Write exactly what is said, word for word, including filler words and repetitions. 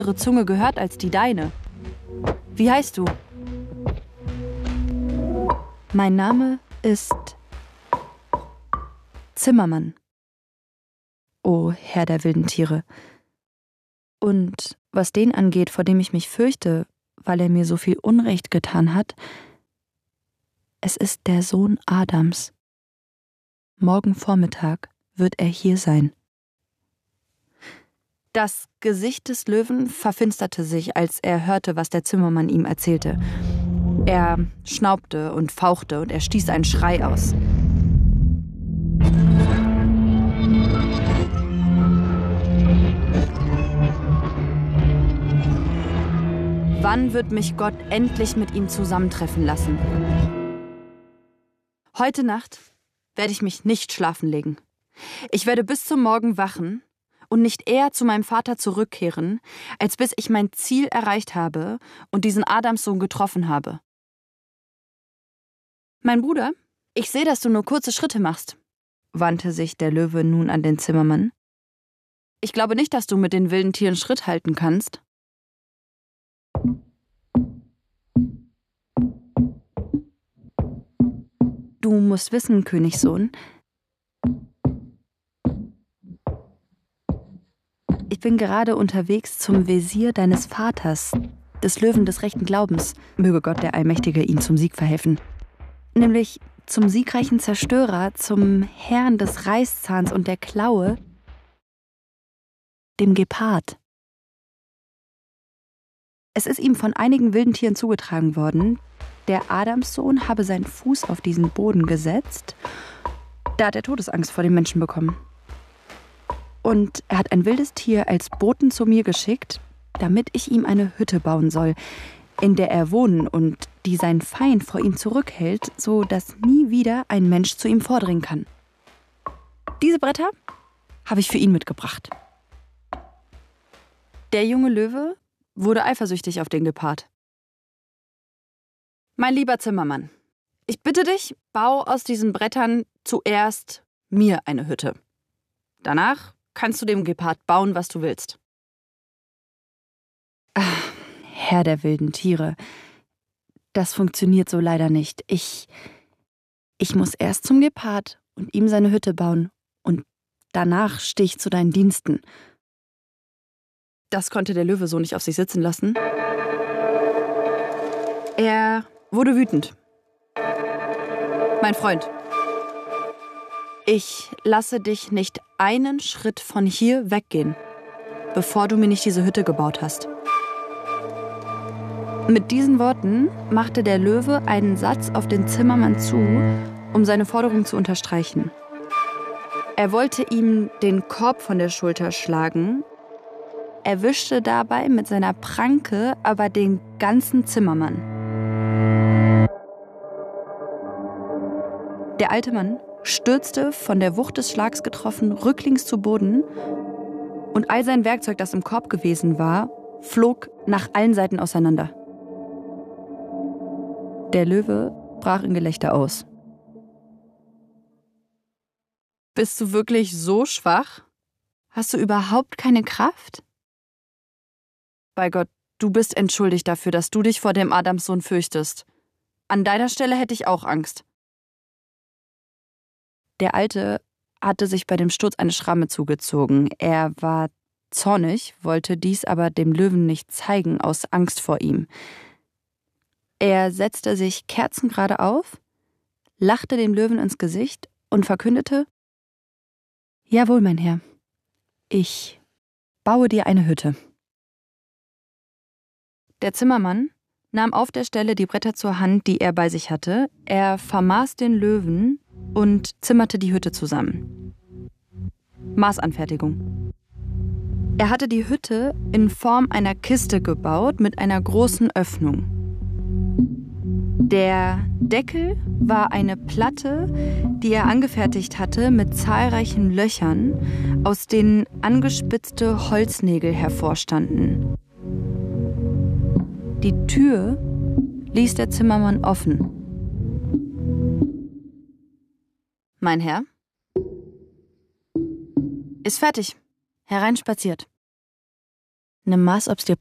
Zunge gehört als die deine. Wie heißt du? Mein Name ist Zimmermann, o Herr der wilden Tiere. Und was den angeht, vor dem ich mich fürchte, weil er mir so viel Unrecht getan hat, es ist der Sohn Adams. Morgen Vormittag wird er hier sein. Das Gesicht des Löwen verfinsterte sich, als er hörte, was der Zimmermann ihm erzählte. Er schnaubte und fauchte und er stieß einen Schrei aus. Wann wird mich Gott endlich mit ihm zusammentreffen lassen? Heute Nacht werde ich mich nicht schlafen legen. Ich werde bis zum Morgen wachen und nicht eher zu meinem Vater zurückkehren, als bis ich mein Ziel erreicht habe und diesen Adamssohn getroffen habe. Mein Bruder, ich sehe, dass du nur kurze Schritte machst, wandte sich der Löwe nun an den Zimmermann. Ich glaube nicht, dass du mit den wilden Tieren Schritt halten kannst. Du musst wissen, Königssohn, ich bin gerade unterwegs zum Wesir deines Vaters, des Löwen des rechten Glaubens. Möge Gott der Allmächtige ihn zum Sieg verhelfen. Nämlich zum siegreichen Zerstörer, zum Herrn des Reißzahns und der Klaue, dem Gepard. Es ist ihm von einigen wilden Tieren zugetragen worden, der Adamssohn habe seinen Fuß auf diesen Boden gesetzt, da hat er Todesangst vor den Menschen bekommen. Und er hat ein wildes Tier als Boten zu mir geschickt, damit ich ihm eine Hütte bauen soll, in der er wohnen und die sein Feind vor ihm zurückhält, so dass nie wieder ein Mensch zu ihm vordringen kann. Diese Bretter habe ich für ihn mitgebracht. Der junge Löwe wurde eifersüchtig auf den Gepard. Mein lieber Zimmermann, ich bitte dich, bau aus diesen Brettern zuerst mir eine Hütte. Danach kannst du dem Gepard bauen, was du willst. Ach, Herr der wilden Tiere, das funktioniert so leider nicht. Ich, ich muss erst zum Gepard und ihm seine Hütte bauen und danach stehe ich zu deinen Diensten. Das konnte der Löwe so nicht auf sich sitzen lassen. Er wurde wütend. Mein Freund, ich lasse dich nicht einen Schritt von hier weggehen, bevor du mir nicht diese Hütte gebaut hast. Mit diesen Worten machte der Löwe einen Satz auf den Zimmermann zu, um seine Forderung zu unterstreichen. Er wollte ihm den Korb von der Schulter schlagen, erwischte dabei mit seiner Pranke aber den ganzen Zimmermann. Der alte Mann stürzte, von der Wucht des Schlags getroffen, rücklings zu Boden und all sein Werkzeug, das im Korb gewesen war, flog nach allen Seiten auseinander. Der Löwe brach in Gelächter aus. Bist du wirklich so schwach? Hast du überhaupt keine Kraft? Bei Gott, du bist entschuldigt dafür, dass du dich vor dem Adamssohn fürchtest. An deiner Stelle hätte ich auch Angst. Der Alte hatte sich bei dem Sturz eine Schramme zugezogen. Er war zornig, wollte dies aber dem Löwen nicht zeigen, aus Angst vor ihm. Er setzte sich kerzengerade auf, lachte dem Löwen ins Gesicht und verkündete: »Jawohl, mein Herr, ich baue dir eine Hütte.« Der Zimmermann nahm auf der Stelle die Bretter zur Hand, die er bei sich hatte. Er vermaß den Löwen und zimmerte die Hütte zusammen. Maßanfertigung. Er hatte die Hütte in Form einer Kiste gebaut mit einer großen Öffnung. Der Deckel war eine Platte, die er angefertigt hatte mit zahlreichen Löchern, aus denen angespitzte Holznägel hervorstanden. Die Tür ließ der Zimmermann offen. Mein Herr ist fertig, hereinspaziert. Nimm Maß, ob es dir